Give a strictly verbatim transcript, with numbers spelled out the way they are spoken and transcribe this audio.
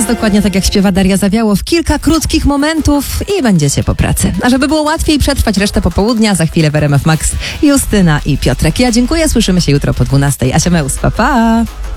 jest dokładnie tak, jak śpiewa Daria Zawiałow. Kilka krótkich momentów i będziecie po pracy. A żeby było łatwiej przetrwać resztę popołudnia, za chwilę w R M F Max Justyna i Piotrek. Ja dziękuję, słyszymy się jutro po dwunastej. Asia Meus, pa pa!